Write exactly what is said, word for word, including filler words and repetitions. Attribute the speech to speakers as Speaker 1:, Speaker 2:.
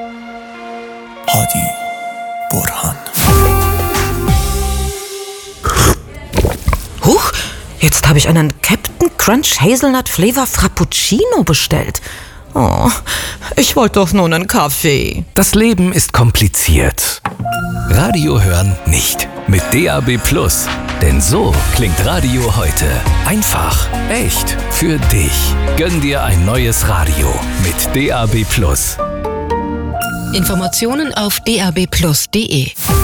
Speaker 1: Hadi Burhan.
Speaker 2: Huch, jetzt habe ich einen Captain Crunch Hazelnut Flavor Frappuccino bestellt. Oh, ich wollte doch nur einen Kaffee.
Speaker 3: Das Leben ist kompliziert. Radio hören nicht. Mit D A B Plus. Denn so klingt Radio heute. Einfach, echt, für dich. Gönn dir ein neues Radio mit D A B Plus.
Speaker 4: Informationen auf d a b plus punkt d e.